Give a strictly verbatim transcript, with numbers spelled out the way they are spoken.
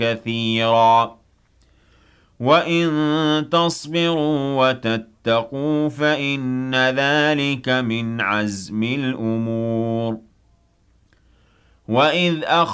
كَثِيرًا وَإِن تَصْبِرُوا وَتَتَّقُوا فَإِنَّ ذَلِكَ مِنْ عَزْمِ الْأُمُورِ وَإِذْ أَخَذْنَا